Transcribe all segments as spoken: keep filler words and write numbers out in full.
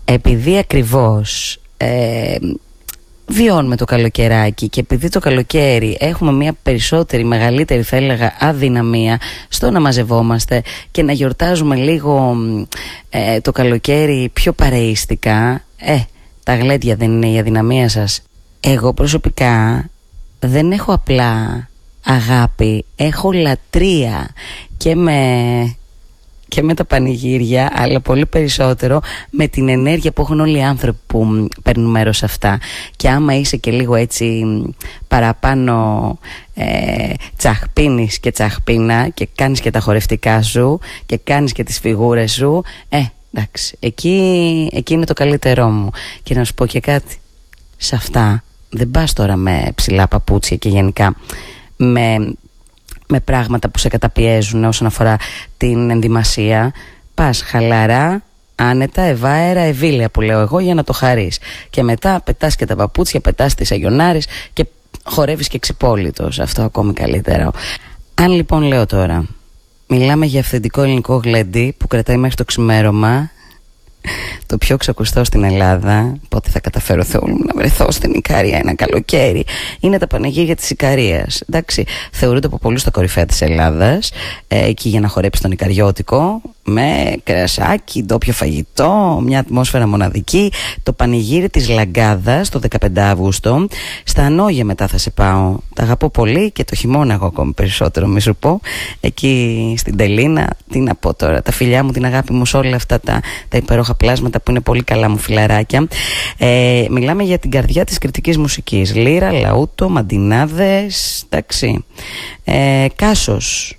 επειδή ακριβώς ε, βιώνουμε το καλοκαιράκι και επειδή το καλοκαίρι έχουμε μια περισσότερη, μεγαλύτερη θα έλεγα αδυναμία στο να μαζευόμαστε και να γιορτάζουμε λίγο ε, το καλοκαίρι πιο παρεΐστικα, ε, τα γλέντια δεν είναι η αδυναμία σας? Εγώ προσωπικά δεν έχω απλά αγάπη, έχω λατρεία και με... και με τα πανηγύρια, αλλά πολύ περισσότερο με την ενέργεια που έχουν όλοι οι άνθρωποι που παίρνουν μέρος σε αυτά. Και άμα είσαι και λίγο έτσι παραπάνω ε, τσαχπίνης και τσαχπίνα και κάνεις και τα χορευτικά σου και κάνεις και τις φιγούρες σου, ε, εντάξει, εκεί, εκεί είναι το καλύτερό μου. Και να σου πω και κάτι, σε αυτά δεν πας τώρα με ψηλά παπούτσια και γενικά με... με πράγματα που σε καταπιέζουν όσον αφορά την ενδυμασία. Πας χαλαρά, άνετα, ευάερα, ευήλια που λέω εγώ, για να το χαρείς. Και μετά πετάς και τα παπούτσια, πετάς τις αγιονάρες και χορεύεις και ξυπόλυτος. Αυτό ακόμη καλύτερο. Αν λοιπόν λέω τώρα, μιλάμε για αυθεντικό ελληνικό γλέντι που κρατάει μέχρι το ξημέρωμα, το πιο ξακουστό στην Ελλάδα, πότε θα καταφέρω Θεό μου να βρεθώ στην Ικαρία ένα καλοκαίρι, είναι τα πανηγύρια της Ικαρίας. Εντάξει, θεωρούνται από πολλούς τα κορυφαία της Ελλάδας, ε, εκεί για να χορέψει τον Ικαριώτικο, με κρασάκι, ντόπιο φαγητό, μια ατμόσφαιρα μοναδική. Το πανηγύρι της Λαγκάδας το δεκαπέντε Αυγούστου. Στα Ανόγια μετά θα σε πάω. Τα αγαπώ πολύ και το χειμώνα εγώ ακόμη περισσότερο, μη σου πω. Εκεί στην Τελίνα, τι να πω τώρα, τα φιλιά μου, την αγάπη μου σε όλα αυτά τα, τα υπέροχα πλάσματα που είναι πολύ καλά μου φιλαράκια. Ε, μιλάμε για την καρδιά της κριτικής μουσικής. Λύρα, λαούτο, μαντινάδες, εντάξει. Ε, Κάσος.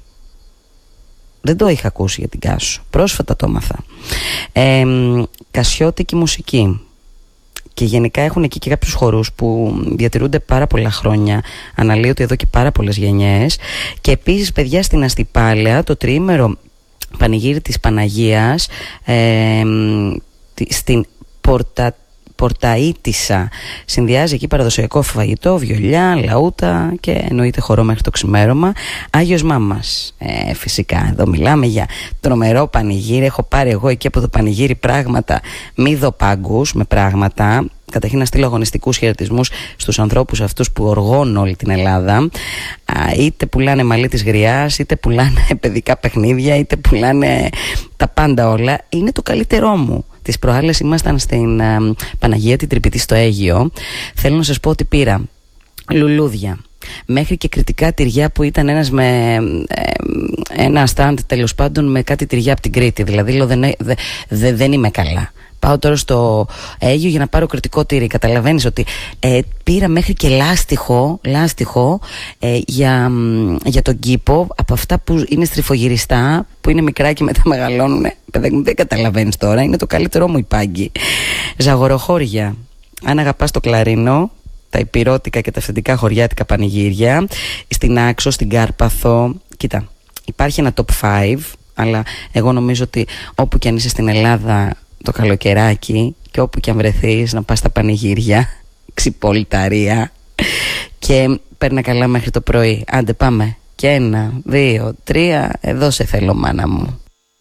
Δεν το είχα ακούσει για την Κάσο. Πρόσφατα το έμαθα. Ε, κασιώτικη μουσική. Και γενικά έχουν εκεί και κάποιους χορούς που διατηρούνται πάρα πολλά χρόνια. Αναλύονται εδώ και πάρα πολλές γενιές. Και επίσης, παιδιά, στην Αστυπάλαια, το τριήμερο πανηγύρι της Παναγίας, ε, στην Πορτα Πορταΐτισσα, συνδυάζει εκεί παραδοσιακό φαγητό, βιολιά, λαούτα και εννοείται χορό μέχρι το ξημέρωμα. Άγιος Μάμας, ε, φυσικά εδώ μιλάμε για τρομερό πανηγύρι. Έχω πάρει εγώ εκεί από το πανηγύρι πράγματα μη δοπάγκους, με πράγματα. Καταρχήν να στείλω αγωνιστικούς χαιρετισμούς στους ανθρώπους αυτούς που οργώνουν όλη την Ελλάδα. Είτε πουλάνε μαλλί της γριάς, είτε πουλάνε παιδικά παιχνίδια, είτε πουλάνε τα πάντα όλα. Είναι το καλύτερό μου. Τις προάλλες ήμασταν στην ε, Παναγία την Τρυπητή στο Αίγυο. Θέλω να σας πω ότι πήρα λουλούδια, μέχρι και κριτικά τυριά που ήταν ένας με ε, ένα στάντ τέλος πάντων με κάτι τυριά από την Κρήτη. Δηλαδή λέω δεν, δε, δε, δεν είμαι καλά. Πάω τώρα στο Αίγυο για να πάρω κριτικό τύρι. Καταλαβαίνεις ότι ε, πήρα μέχρι και λάστιχο, λάστιχο ε, για, για τον κήπο, από αυτά που είναι στριφογυριστά, που είναι μικρά και μετά μεγαλώνουν. Παιδάκι μου, δεν καταλαβαίνεις τώρα, είναι το καλύτερό μου υπάγγι. Ζαγοροχώρια. Αν αγαπάς το κλαρίνο, τα υπηρώτικα και τα αυθεντικά χωριάτικα πανηγύρια, στην Άξο, στην Κάρπαθο. Κοίτα, υπάρχει ένα top πέντε, αλλά εγώ νομίζω ότι όπου και αν είσαι στην Ελλάδα το καλοκαιράκι και όπου και αν βρεθείς, να πας στα πανηγύρια, ξυπολιταρία και παίρνα καλά μέχρι το πρωί. Άντε πάμε και ένα, δύο, τρία, εδώ σε θέλω μάνα μου.